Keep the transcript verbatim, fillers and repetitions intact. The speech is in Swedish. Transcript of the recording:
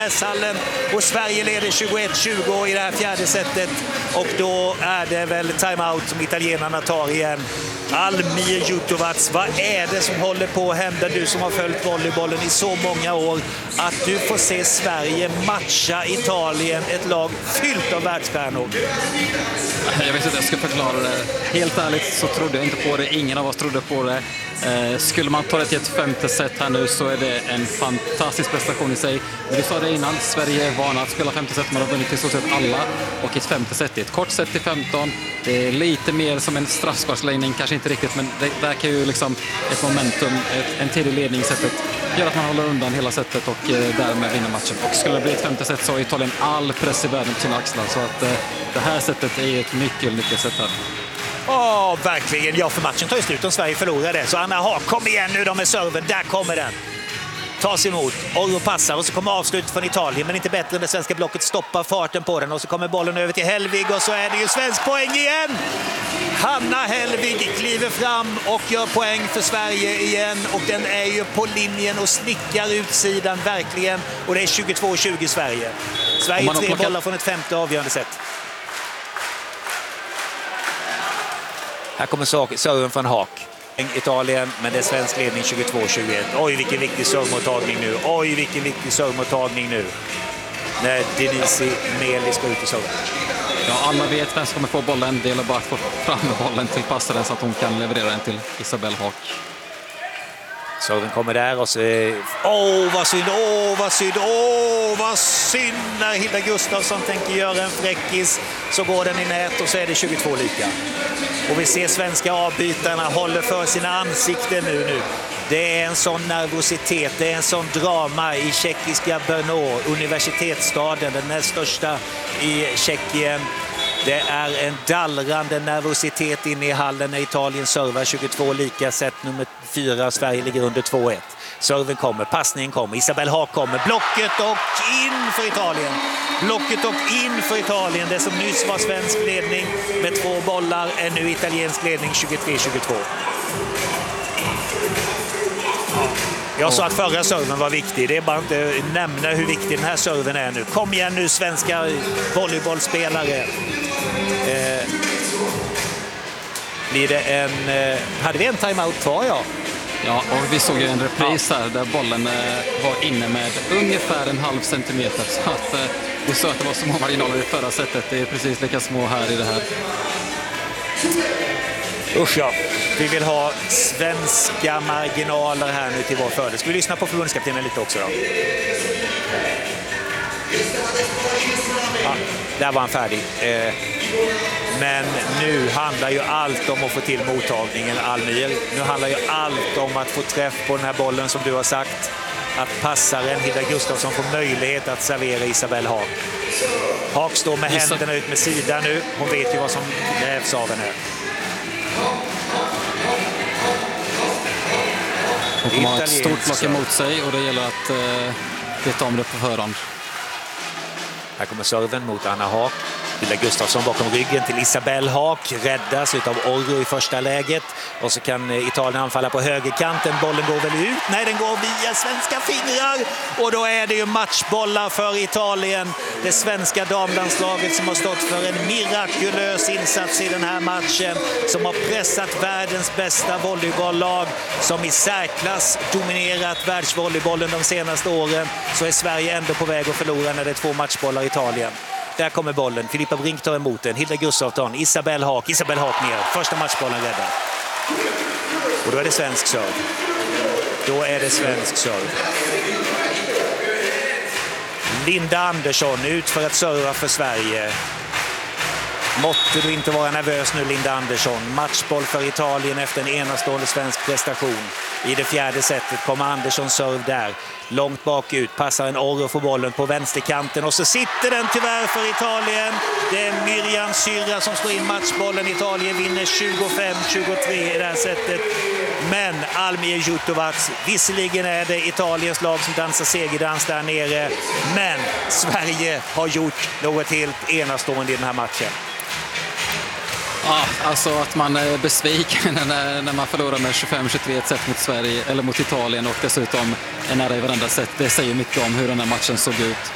Hallen och Sverige leder tjugoett tjugo i det här fjärde setet och då är det väl timeout som italienarna tar igen. Almir Jutovac, vad är det som håller på att hända, du som har följt volleybollen i så många år, att du får se Sverige matcha Italien, ett lag fyllt av världsstjärnor? Jag vet inte, jag ska förklara det. Helt ärligt så trodde jag inte på det, ingen av oss trodde på det. Eh, skulle man ta det till ett femte set här nu så är det en fantastisk prestation i sig. Men vi sa det innan, Sverige är vana att spela femte set, man har vunnit i så sett alla. Och ett femte set är ett kort set till femton. Det är lite mer som en straffsparksläggning, kanske inte riktigt, men det, där kan ju liksom ett momentum, ett, en tidig ledning i setet gör att man håller undan hela setet och eh, därmed vinner matchen. Och skulle det bli ett femte set så har Italien all press i världen på sina axlar. Så att eh, det här setet är ett mycket lyckat set här. Ja, verkligen. Ja, för matchen tar ju slut om Sverige förlorar det. Så Anna Haak, kom igen nu då med serven. Där kommer den. Tas emot. Orro passar och så kommer avslut från Italien. Men inte bättre än det svenska blocket stoppar farten på den. Och så kommer bollen över till Hellvig och så är det ju svensk poäng igen. Hanna Hellvig kliver fram och gör poäng för Sverige igen. Och den är ju på linjen och slickar utsidan verkligen. Och det är tjugotvå tjugo Sverige. Sverige tre plockat... bollar från ett femte avgörande sätt. Här kommer serven från Haak. Italien, men det är svensk ledning tjugotvå tjugoett. Oj, vilken viktig servmottagning nu. Oj, vilken viktig servmottagning nu. När Denisi Melis går ut i serven. Ja, alla vet vem som kommer få bollen. Det gäller bara att få fram bollen till passaren så att hon kan leverera den till Isabelle Haak. Serven kommer där och så... Åh, oh, vad synd! Åh, oh, vad synd! Åh, oh, vad synd! När Hilda Gustafsson tänker göra en fräckis så går den i nät och så är det tjugotvå lika. Och vi ser svenska avbytarna håller för sina ansikten nu nu. Det är en sån nervositet, det är en sån drama i tjeckiska Brno, universitetsstaden, den näst största i Tjeckien. Det är en dallrande nervositet inne i hallen när Italien servar tjugotvå lika, set nummer fyra. Sverige ligger under två ett. Serven kommer, passningen kommer, Isabelle Haak kommer, blocket och in för Italien. Blocket och in för Italien. Det som nyss var svensk ledning med två bollar är nu italiensk ledning tjugotre tjugotvå. Jag sa att förra serven var viktig. Det är bara inte att nämna hur viktig den här serven är nu. Kom igen nu, svenska volleybollspelare. Eh, blir det en... Eh, hade vi en timeout kvar, ja? Ja, och vi såg ju en repris här där bollen eh, var inne med ungefär en halv centimeter. Så att eh, vi såg att det var små marginaler i förra sättet. Det är precis lika små här i det här. Usch ja, vi vill ha svenska marginaler här nu till vår fördel. Ska vi lyssna på förbundskaptenen lite också då? Ja, där var han färdig. Eh, men nu handlar ju allt om att få till mottagningen, Almir. Nu handlar ju allt om att få träff på den här bollen som du har sagt. Att passaren Hilda Gustafsson får möjlighet att servera Isabelle Haak. Haak står med händerna ut med sidan nu. Hon vet ju vad som krävs av henne. Hon kommer ha ett stort block emot sig och det gäller att uh, veta om det på förhand. Här kommer serven mot Anna Haak. Hilda Gustafsson bakom ryggen till Isabelle Haak. Räddas av Orro i första läget. Och så kan Italien anfalla på högerkanten. Bollen går väl ut? Nej, den går via svenska fingrar. Och då är det ju matchbollar för Italien. Det svenska damlandslaget som har stått för en mirakulös insats i den här matchen. Som har pressat världens bästa volleybolllag. Som i särklass dominerat världsvolleybollen de senaste åren. Så är Sverige ändå på väg att förlora när det är två matchbollar i Italien. Där kommer bollen. Filippa Brink tar emot den. Hilda Gustafsson, Isabelle Haak. Isabelle Haak ner. Första matchbollen räddad. Och då är det svensk serv. Då är det svensk serv. Linda Andersson ut för att serva för Sverige. Måtte du inte vara nervös nu, Linda Andersson. Matchboll för Italien efter en enastående svensk prestation. I det fjärde setet kommer Andersson serv där. Långt bakut, passar en Orro för bollen på vänsterkanten och så sitter den tyvärr för Italien. Det är Miriam Syrra som slår in matchbollen. Italien vinner tjugofem tjugotre i det här sättet. Men Almir Jutovac, visserligen är det Italiens lag som dansar segerdans där nere. Men Sverige har gjort något helt enastående i den här matchen. Ja, alltså att man är besviken när, när man förlorar med tjugofem tjugotre ett set mot Sverige eller mot Italien och dessutom är nära i varandra sätt. Det säger mycket om hur den här matchen såg ut.